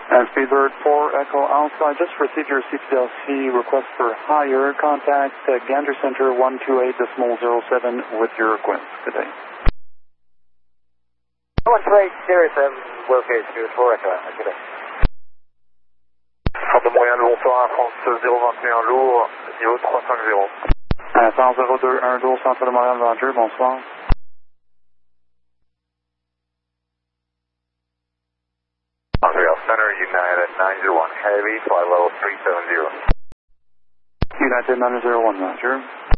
And Speedbird 4 Echo Alpha, just received your CPLC request for hire. Contact Gander Center 128.07 with your request. Good day. 128, Sirius M, locate Speedbird 4 Echo Alpha. Good day. Centre de Montréal, bonsoir, France 021 lourd, niveau 350. 10021 lourd, Centre de Montréal, Roger, bonsoir. Montreal Center, United 901 Heavy, fly level 370. United 901, Roger.